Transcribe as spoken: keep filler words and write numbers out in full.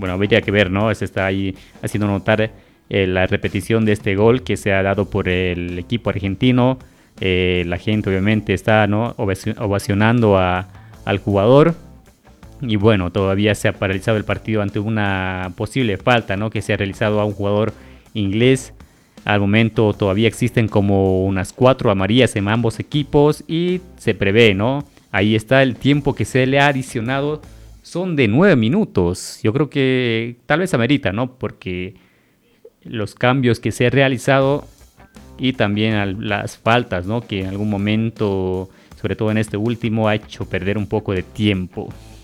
bueno, habría que ver, ¿no? Se está ahí haciendo notar eh, la repetición de este gol que se ha dado por el equipo argentino. Eh, la gente obviamente está, ¿no?, ovacionando a, al jugador. Y bueno, todavía se ha paralizado el partido ante una posible falta, ¿no?, que se ha realizado a un jugador inglés. Al momento todavía existen como unas cuatro amarillas en ambos equipos y se prevé, ¿no? Ahí está el tiempo que se le ha adicionado. Son de nueve minutos. Yo creo que tal vez amerita, ¿no? Porque los cambios que se han realizado y también las faltas, ¿no?, que en algún momento, sobre todo en este último, ha hecho perder un poco de tiempo.